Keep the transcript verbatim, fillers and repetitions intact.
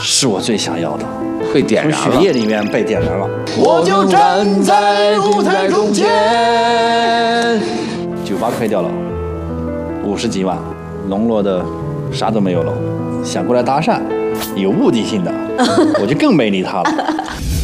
是我最想要的， 被点燃了， 从血液里面被点燃了。 我就站在舞台中间。 酒吧亏掉了五十几万，笼络的啥都没有了。想过来搭讪，有目的性的，我就更没理他了。